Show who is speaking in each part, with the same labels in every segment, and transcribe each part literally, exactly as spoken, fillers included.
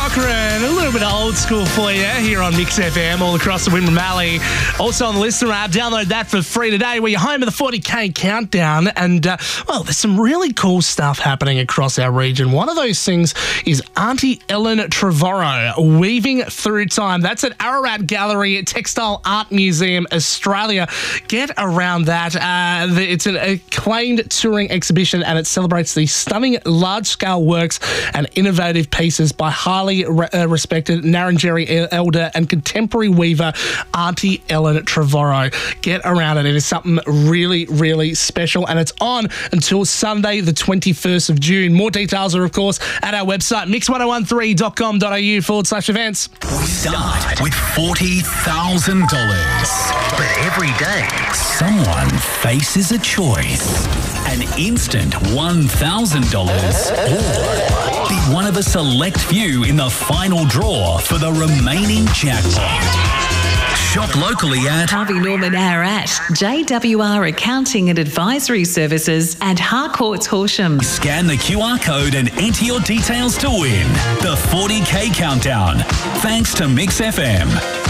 Speaker 1: Cochran, a little bit of old school for you here on Mix F M all across the Wimmera Valley. Also on the listener app, download that for free today. We're home of the forty K countdown, and uh, well, there's some really cool stuff happening across our region. One of those things is Auntie Ellen Trevorrow, Weaving Through Time. That's at Ararat Gallery, Textile Art Museum, Australia. Get around that. Uh, it's an acclaimed touring exhibition, and it celebrates the stunning large-scale works and innovative pieces by highly re- uh, respected Narrandjeri elder and contemporary weaver Auntie Ellen Trevorrow. Get around it. It is something really, really special, and it's on until Sunday, the twenty-first of June. More details are, of course, at our website, mix ten thirteen dot com dot a u forward slash events.
Speaker 2: We start with forty thousand dollars. But every day, someone faces a choice. An instant one thousand dollars or be one of a select few in the final draw for the remaining jackpot. Shop locally at
Speaker 3: Harvey Norman Ararat, J W R Accounting and Advisory Services, and Harcourts Horsham.
Speaker 2: Scan the Q R code and enter your details to win the forty K countdown. Thanks to Mix F M.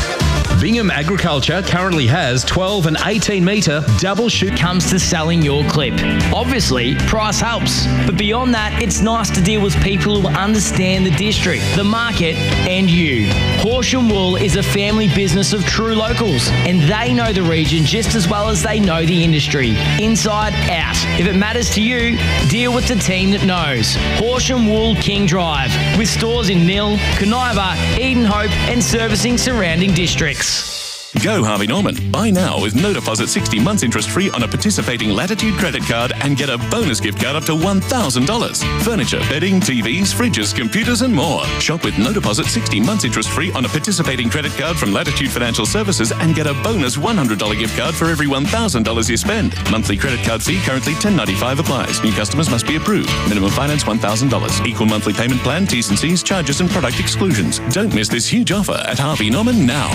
Speaker 4: Bingham Agriculture currently has twelve and eighteen metre double shoot.
Speaker 5: Comes to selling your clip. Obviously, price helps, but beyond that, it's nice to deal with people who understand the district, the market, and you. Horsham Wool is a family business of true locals, and they know the region just as well as they know the industry, inside out. If it matters to you, deal with the team that knows. Horsham Wool King Drive, with stores in Mill, Coniva, Eden Hope, and servicing surrounding districts.
Speaker 6: Go Harvey Norman. Buy now with no deposit, sixty months interest free on a participating Latitude credit card and get a bonus gift card up to one thousand dollars. Furniture, bedding, T Vs, fridges, computers and more. Shop with no deposit, sixty months interest free on a participating credit card from Latitude Financial Services and get a bonus one hundred dollars gift card for every one thousand dollars you spend. Monthly credit card fee currently ten ninety-five applies. New customers must be approved. Minimum finance one thousand dollars. Equal monthly payment plan, T's and C's, charges and product exclusions. Don't miss this huge offer at Harvey Norman now.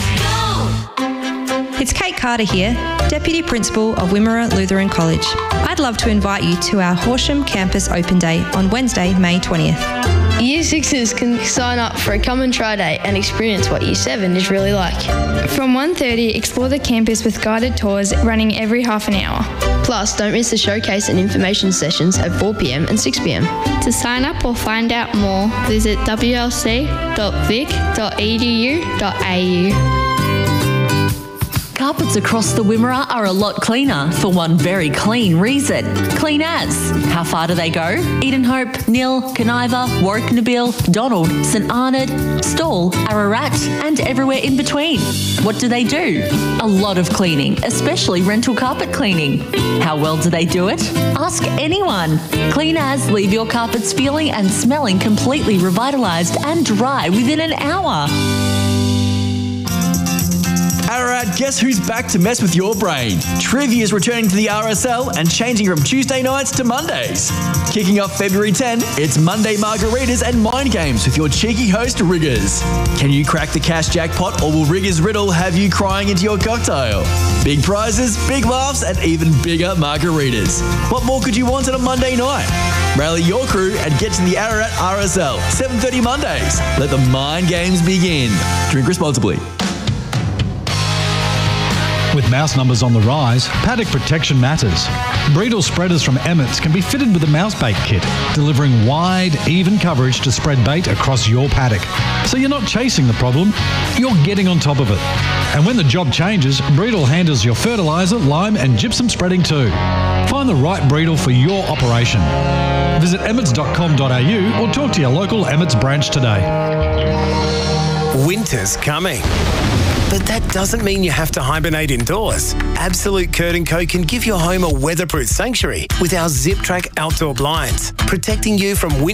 Speaker 7: It's Kate Carter here, Deputy Principal of Wimmera Lutheran College. I'd love to invite you to our Horsham Campus Open Day on Wednesday, May twentieth.
Speaker 8: Year sixes can sign up for a come and try day and experience what Year seven is really like.
Speaker 9: From one thirty, explore the campus with guided tours running every half an hour.
Speaker 8: Plus, don't miss the showcase and information sessions at four p m and six p m.
Speaker 9: To sign up or find out more, visit w l c dot vic dot e d u dot a u.
Speaker 3: Carpets across the Wimmera are a lot cleaner for one very clean reason. Clean as. How far do they go? Eden Hope, Nil, Coniva, Warwick Nabil, Donald, St Arnaud, Stawell, Ararat, and everywhere in between. What do they do? A lot of cleaning, especially rental carpet cleaning. How well do they do it? Ask anyone. Clean as leave your carpets feeling and smelling completely revitalised and dry within an hour.
Speaker 10: Ararat, guess who's back to mess with your brain? Trivia's returning to the R S L and changing from Tuesday nights to Mondays. Kicking off February tenth, it's Monday margaritas and mind games with your cheeky host, Riggers. Can you crack the cash jackpot, or will Riggers' riddle have you crying into your cocktail? Big prizes, big laughs, and even bigger margaritas. What more could you want on a Monday night? Rally your crew and get to the Ararat R S L, seven thirty Mondays. Let the mind games begin. Drink responsibly.
Speaker 11: With mouse numbers on the rise, paddock protection matters. Breedle spreaders from Emmett's can be fitted with a mouse bait kit, delivering wide, even coverage to spread bait across your paddock. So you're not chasing the problem, you're getting on top of it. And when the job changes, Breedle handles your fertiliser, lime and gypsum spreading too. Find the right Breedle for your operation. Visit emmets dot com dot a u or talk to your local Emmett's branch today.
Speaker 12: Winter's coming. But that doesn't mean you have to hibernate indoors. Absolute Curtain Co can give your home a weatherproof sanctuary with our Zip Track outdoor blinds, protecting you from winter